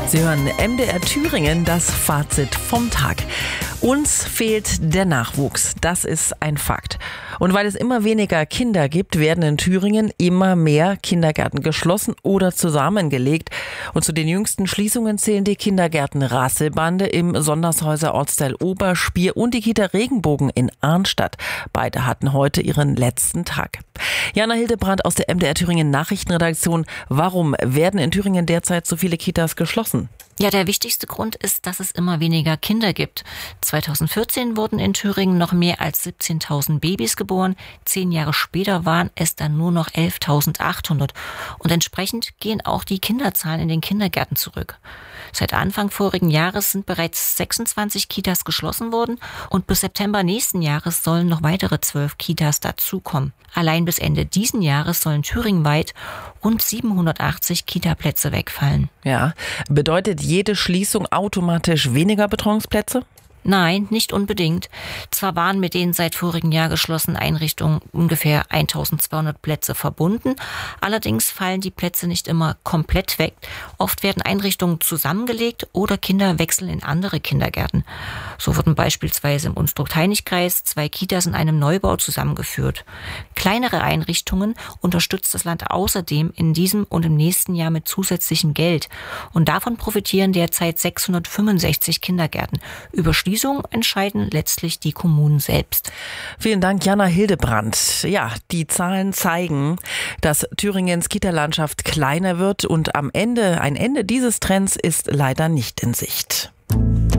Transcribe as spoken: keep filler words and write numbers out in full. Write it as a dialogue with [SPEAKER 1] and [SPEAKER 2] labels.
[SPEAKER 1] Sie hören M D R Thüringen, das Fazit vom Tag. Uns fehlt der Nachwuchs, das ist ein Fakt. Und weil es immer weniger Kinder gibt, werden in Thüringen immer mehr Kindergärten geschlossen oder zusammengelegt. Und zu den jüngsten Schließungen zählen die Kindergärten Rasselbande im Sondershäuser Ortsteil Oberspier und die Kita Regenbogen in Arnstadt. Beide hatten heute ihren letzten Tag. Jana Hildebrandt aus der M D R Thüringen Nachrichtenredaktion. Warum werden in Thüringen derzeit so viele Kitas geschlossen?
[SPEAKER 2] Ja, der wichtigste Grund ist, dass es immer weniger Kinder gibt. zweitausendvierzehn wurden in Thüringen noch mehr als siebzehntausend Babys geboren. Zehn Jahre später waren es dann nur noch elftausendachthundert. Und entsprechend gehen auch die Kinderzahlen in den Kindergärten zurück. Seit Anfang vorigen Jahres sind bereits sechsundzwanzig Kitas geschlossen worden und bis September nächsten Jahres sollen noch weitere zwölf Kitas dazukommen. Allein bis Ende diesen Jahres sollen thüringenweit rund siebenhundertachtzig Kitaplätze wegfallen.
[SPEAKER 1] Ja, bedeutet jede Schließung automatisch weniger Betreuungsplätze?
[SPEAKER 2] Nein, nicht unbedingt. Zwar waren mit den seit vorigen Jahr geschlossenen Einrichtungen ungefähr eintausendzweihundert Plätze verbunden, allerdings fallen die Plätze nicht immer komplett weg. Oft werden Einrichtungen zusammengelegt oder Kinder wechseln in andere Kindergärten. So wurden beispielsweise im Unstrut-Hainich-Kreis zwei Kitas in einem Neubau zusammengeführt. Kleinere Einrichtungen unterstützt das Land außerdem in diesem und im nächsten Jahr mit zusätzlichem Geld. Und davon profitieren derzeit sechshundertfünfundsechzig Kindergärten. Über Schließungen entscheiden letztlich die Kommunen selbst.
[SPEAKER 1] Vielen Dank, Jana Hildebrandt. Ja, die Zahlen zeigen, dass Thüringens Kita-Landschaft kleiner wird und am Ende, ein Ende dieses Trends ist leider nicht in Sicht.